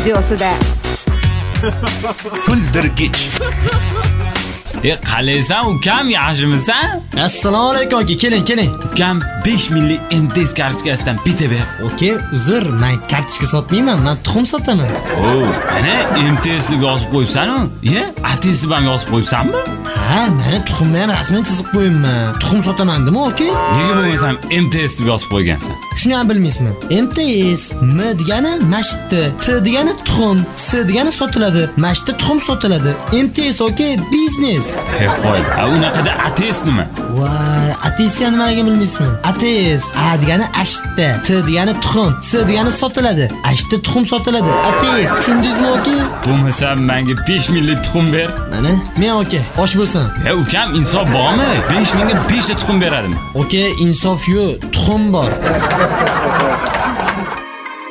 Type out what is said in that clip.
radiosida. Kuldirgich. Qalaysan ukam, yaxshimisan? Assalomu alaykum aka, keling. Ukam 5 millik MTS kartochkasidan bitta ber. Okey, uzr, men kartochka sotmayman, men tuxum sotaman. Ana MTS deb yozib qo'yibsan-ku. ATS deb ham yozib qo'yibsanmi? Ha, meni tuxumni ham rasman chizib qo'yibman. Tuxum sotaman demi, okey? Nega bo'lmasam MTS deb yozib qo'ygansan? Shuni ham bilmaysizmi? MTS, M degani mashitdi, T degani tuxum, S degani sotiladi, mashitdi tuxum sotiladi. MTS, okey, biznes. Qo'y. Unaqada ATS nima? Voy, ATS nimaligini bilmaysizmi? ATS, A degani ashitdi, T degani tuxum, S degani sotiladi, ashitdi tuxum sotiladi. ATS, tushundingizmi, okey? Bo'lmasa menga 5 millik tuxum ber. Mana, men okey, osh bo'lsin. Ukam, insof bormi? 5 mingga 5 ta tuxum beradimi? Okey, insof yo'q, tuxum bor.